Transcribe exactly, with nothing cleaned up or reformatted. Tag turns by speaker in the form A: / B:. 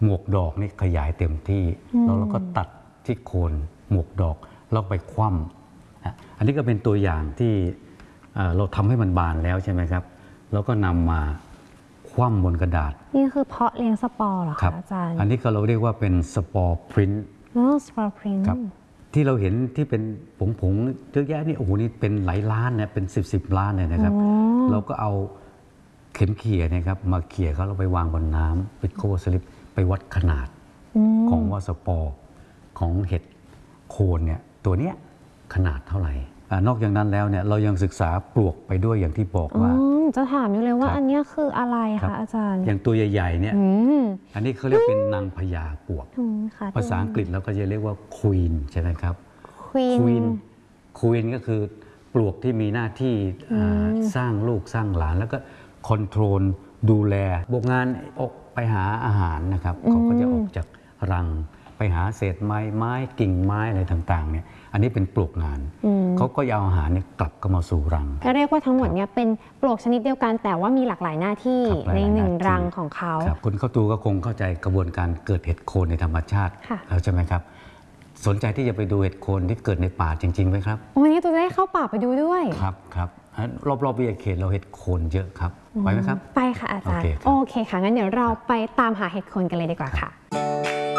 A: หมวกดอกนี่ขยายเต็มที่แล้วเราก็ตัดที่โคนหมวกดอกแล้วไปคว่ำอันนี้ก็เป็นตัวอย่างที่เราทำให้มันบานแล้วใช่ไหมครับแล้วก็นำมาคว่ำบนกระดาษ
B: นี่คือเพาะเลี้ยงสปอร์เหรอคะอาจารย์
A: อันนี้ก็เราเรียกว่าเป็นสปอร์พรินต์
B: อ๋อสปอร์พรินต์
A: ที่เราเห็นที่เป็นผงๆเยอะแยะนี่โอ้โหนี่เป็นหลายล้านเนี่ยเป็นสิบสิบล้านเนี่ยนะครับเราก็เอาเข็มเขี่ยนะครับมาเขี่ยเขาเราไปวางบนน้ำเป็นโคสลิปไปวัดขนาดของว่าสปอร์ของเห็ดโคนเนี่ยตัวเนี้ยขนาดเท่าไหร่นอกจากนั้นแล้วเนี่ยเรายังศึกษาปลวกไปด้วยอย่างที่บอกว่า
B: จะถามอยู่เลยว่าอันนี้คืออะไรคะอาจารย์
A: อย่างตัวใหญ่ๆเนี่ยอันนี้เขาเรียกเป็นนางพญาปลวกภาษาอังกฤษเราก็จะเรียกว่าควีนใช่ไหมครับ
B: ควีน
A: ควีนก็คือปลวกที่มีหน้าที่สร้างลูกสร้างหลานแล้วก็คอนโทรลดูแลพวกงานออกไปหาอาหารนะครับเขาก็จะออกจากรังไปหาเศษไม้ไม้กิ่งไม้อะไรต่างๆเนี่ยอันนี้เป็นปลวกงานเขาก็เอาอาหารเนี่ยกลับเข้ามาสู่รัง
B: ก็เรียกว่าทั้งหมดเนี่ยเป็นปลวกชนิดเดียวกันแต่ว่ามีหลากหลายหน้าที่ในหนึ่งรังของเขา
A: คุณเข้าตูก็คงเข้าใจกระบวนการเกิดเห็ดโคนในธรรมชาติแล้วใช่ไหมครับสนใจที่จะไปดูเห็ดโคนที่เกิดในป่าจริงๆไหมครับ
B: วันนี้ตัวจะได้เข้าป่าไปดูด้วย
A: ครับครับรอบๆวิทยาเขตเราเห็ดโคนเยอะครับไปไหมครับ
B: ไปค่ะอาจารย์โอเคค่ะงั้นเดี๋ยวเราไปตามหาเห็ดโคนกันเลยดีกว่าค่ะ